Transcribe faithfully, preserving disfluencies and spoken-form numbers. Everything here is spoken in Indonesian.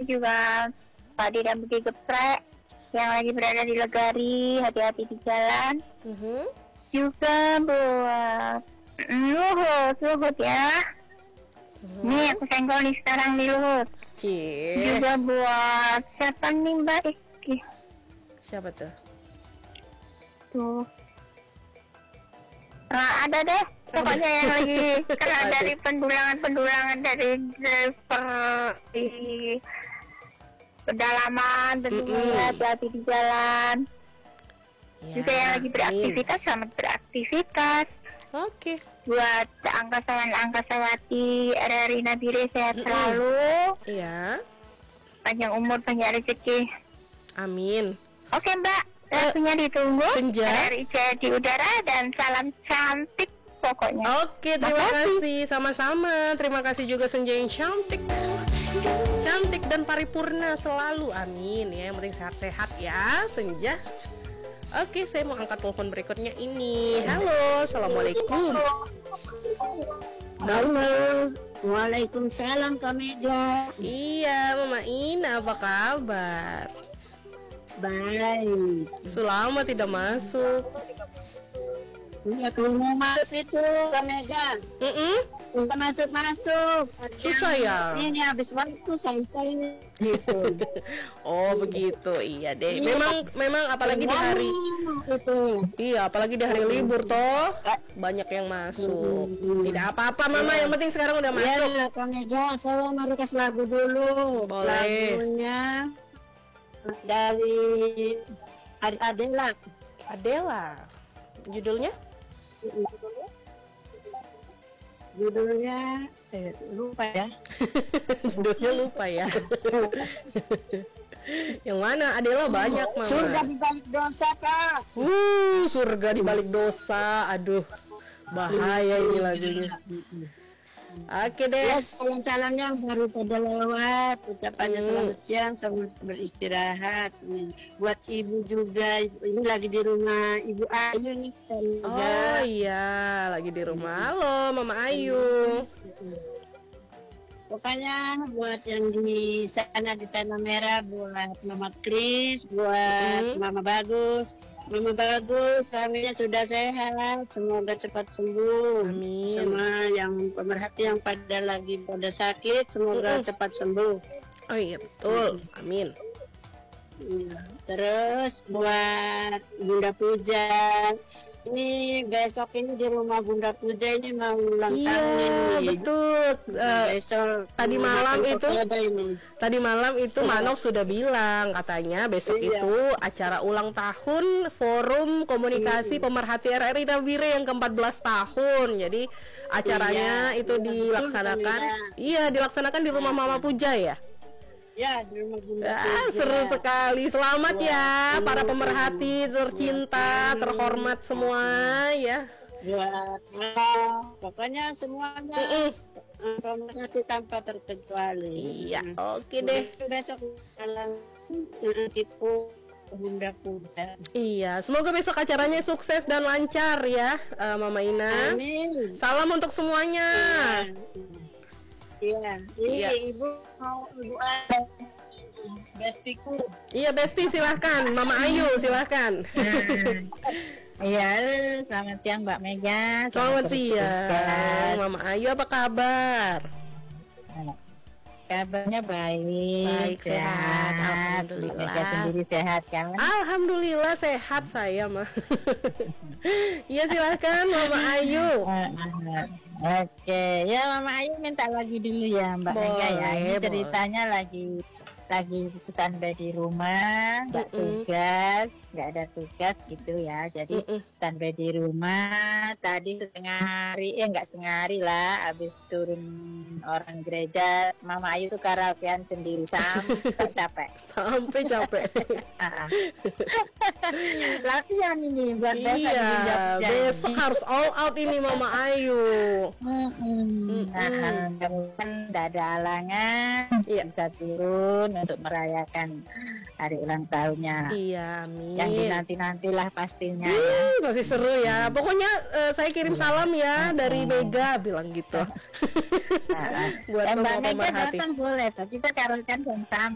juga Pak Didam Budi Geprek yang lagi berada di Legari, hati-hati di jalan. Mm-hmm. Juga buat Luhut, Luhut ya. Mm-hmm. Nih aku senggol nih sekarang di Luhut. Cie. Juga buat siapa nih Mbak Iki? Siapa tuh? Tuh. Nah, ada deh. Pokoknya yang lagi kena dari pendulangan-pendulangan dari driver di pedalaman, tentunya hati-hati di jalan. Ya, juga yang lagi beraktivitas, selamat beraktivitas. Oke. Okay. Buat angkasawan angkasawati R R I Nabire sehat mm-mm. selalu. Iya. Panjang umur, panjang rezeki. Amin. Oke Mbak, waktunya uh, ditunggu. Senja. R R I Jaya di udara dan salam cantik pokoknya. Oke, terima Makasih. kasih. Sama-sama. Terima kasih juga Senja yang cantik. Cantik dan paripurna selalu. Amin ya. Yang penting sehat-sehat ya Senja. Oke, saya mau angkat telepon berikutnya ini. Halo, assalamualaikum. Halo, waalaikumsalam Kak Mega. Iya, Mama Ina, apa kabar? Baik. Selama tidak masuk. Iya, kamu mau masuk itu Kak Mega. Mm-mm. Udah masuk-masuk. Susah ya. Ini habis waktu sampai gitu. Oh begitu, iya deh. Memang memang apalagi di hari itu. Iya, apalagi di hari libur toh banyak yang masuk. Tidak apa-apa Mama, yang penting sekarang udah masuk. Ya, Kak Mega, saya mau kasih lagu dulu. Boleh. Lagunya dari Adela. Adela. Judulnya? Judulnya eh, lupa ya. Judulnya lupa ya. Yang mana? Adela banyak Mama. Surga di balik dosa Kak. Uh, surga di balik dosa. Aduh, bahaya ini lagunya. Oke deh. Ya, salam-salamnya baru pada lewat. Ucapannya hmm. selamat siang, selamat beristirahat. Buat ibu juga, ini lagi di rumah Ibu Ayu nih. Oh iya, lagi di rumah. Halo Mama Ayu. Pokoknya buat yang di sana di Tanah Merah, buat Mama Kris, buat hmm. Mama Bagus. Mama Bagus, kami sudah sehat, semoga cepat sembuh. Amin. Sama yang pemerhati yang pada lagi pada sakit, semoga uh-uh. cepat sembuh. Oh iya betul, uh-uh. Amin. Terus buat Bunda Puja, ini besok ini di rumah Bunda Puja ini mau ulang iya, tahun ini. Betul. Uh, besok tadi malam itu, tadi malam itu Manov sudah bilang katanya besok iya. itu acara ulang tahun Forum Komunikasi iya. Pemerhati R R I Nabire yang keempat belas tahun. Jadi acaranya iya. itu iya, dilaksanakan, betul, iya dilaksanakan di rumah Mama Puja ya. Ya, di rumah Bunda ah, seru sekali. Selamat ya, ya para pemerhati tercinta, ya. terhormat semua ya. Ya, pokoknya semuanya uh-uh. pemerhati tanpa terkecuali. Iya, oke okay deh. Besok jalan itu Bunda Puja. Iya, semoga besok acaranya sukses dan lancar ya, uh, Mama Ina. Amin. Salam untuk semuanya. Ya. Iya, iya, Ibu mau Ibu ada bestiku. Iya, Besti silahkan, Mama Ayu silahkan. Iya, selamat siang Mbak Mega. Selamat, selamat siang, Mama Ayu apa kabar? Kabarnya baik, baik sehat, sehat. Alhamdulillah. Mega sendiri sehat kan? Alhamdulillah sehat saya mah. Iya silahkan Mama Ayu. Oke, ya Mama Ayu minta lagi dulu ya Mbak boleh, Mega ya. Ini ceritanya boleh. lagi lagi standby di rumah, nggak tugas, nggak ada tugas gitu ya. Jadi Mm-mm. standby di rumah. Tadi setengah hari, ya nggak setengah hari lah, habis turun orang gereja, Mama Ayu tuh karaokean sendiri sampai capek. Sampai capek. Latihan ini buat besok. Iya, besok harus all out ini Mama Ayu. Mm-mm. Nah, kemudian tidak ada halangan, iya. bisa turun untuk merayakan hari ulang tahunnya. Iya, amin. Yang dinanti-nantilah pastinya. Ih, ya. Masih seru ya. Pokoknya uh, saya kirim salam ya dari Mega bilang gitu. Nah, buat Mbak Mega datang boleh, tapi kita karaokean jam